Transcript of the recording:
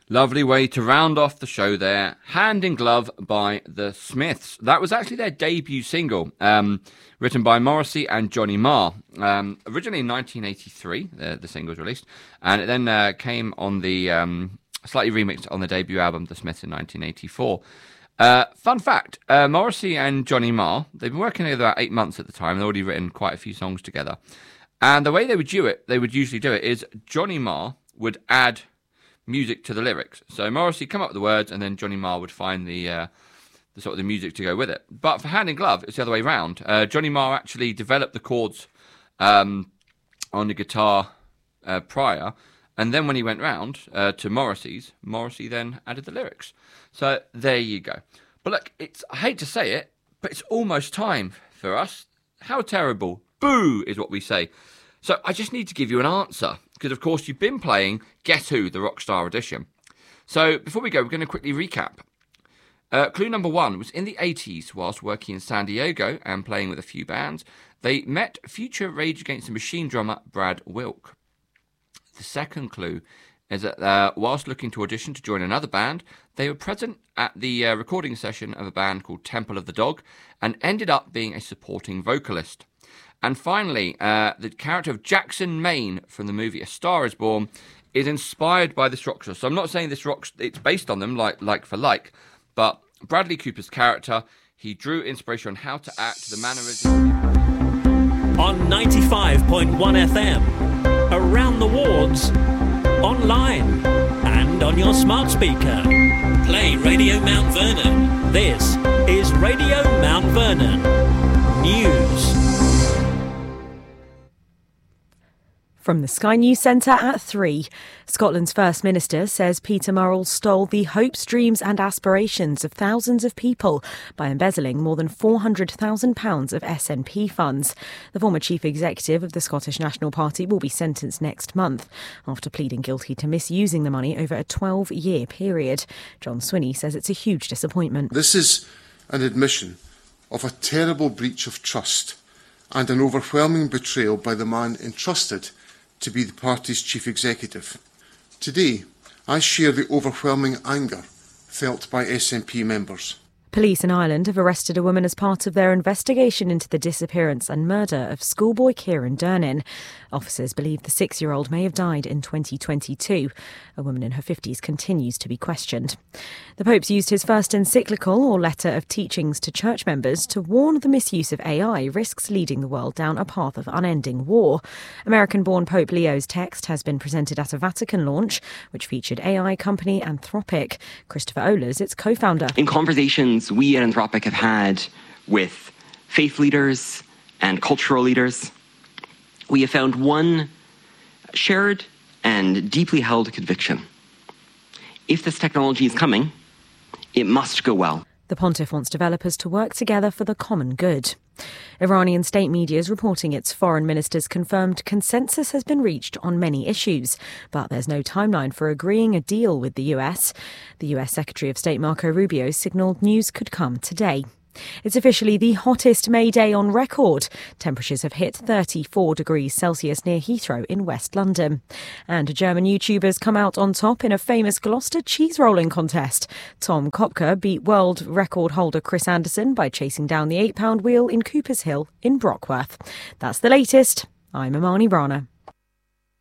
Lovely way to round off the show there. Hand in Glove by the Smiths. That was actually their debut single, written by Morrissey and Johnny Marr. Originally in 1983, the single was released, and it then came on the slightly remixed on the debut album, The Smiths, in 1984. Fun fact, Morrissey and Johnny Marr, they've been working together about 8 months at the time. They'd already written quite a few songs together. And the way they would usually do it is Johnny Marr would add music to the lyrics. So Morrissey come up with the words, and then Johnny Marr would find the sort of the music to go with it. But for Hand in Glove, it's the other way round. Johnny Marr actually developed the chords on the guitar prior, and then when he went round to Morrissey then added the lyrics. So there you go. But look, I hate to say it, but it's almost time for us. How terrible. Boo is what we say. So I just need to give you an answer, because of course you've been playing Guess Who, the Rockstar Edition. So before we go, we're going to quickly recap. Clue number 1 was in the 80s, whilst working in San Diego and playing with a few bands, they met future Rage Against the Machine drummer Brad Wilk. The second clue is that whilst looking to audition to join another band, they were present at the recording session of a band called Temple of the Dog and ended up being a supporting vocalist. And finally, the character of Jackson Maine from the movie A Star Is Born is inspired by this rock star. So I'm not saying it's based on them like for like, but Bradley Cooper's character, he drew inspiration on how to act, the mannerisms. On 95.1 FM, around the wards, online, and on your smart speaker. Play Radio Mount Vernon. This is Radio Mount Vernon News. From the Sky News Centre at 3, Scotland's First Minister says Peter Murrell stole the hopes, dreams and aspirations of thousands of people by embezzling more than £400,000 of SNP funds. The former chief executive of the Scottish National Party will be sentenced next month after pleading guilty to misusing the money over a 12-year period. John Swinney says it's a huge disappointment. This is an admission of a terrible breach of trust and an overwhelming betrayal by the man entrusted to be the party's chief executive. Today, I share the overwhelming anger felt by SNP members. Police in Ireland have arrested a woman as part of their investigation into the disappearance and murder of schoolboy Kieran Durnin. Officers believe the 6-year-old may have died in 2022. A woman in her 50s continues to be questioned. The Pope's used his first encyclical or letter of teachings to church members to warn the misuse of AI risks leading the world down a path of unending war. American-born Pope Leo's text has been presented at a Vatican launch, which featured AI company Anthropic. Christopher Ohlers, its co-founder. In conversations we at Anthropic have had with faith leaders and cultural leaders, we have found one shared and deeply held conviction. If this technology is coming, it must go well. The Pontiff wants developers to work together for the common good. Iranian state media is reporting its foreign minister's confirmed consensus has been reached on many issues, but there's no timeline for agreeing a deal with the US. The US Secretary of State Marco Rubio signalled news could come today. It's officially the hottest May day on record. Temperatures have hit 34 degrees Celsius near Heathrow in West London. And German YouTubers come out on top in a famous Gloucester cheese rolling contest. Tom Kopka beat world record holder Chris Anderson by chasing down the 8-pound wheel in Coopers Hill in Brockworth. That's the latest. I'm Amani Rana.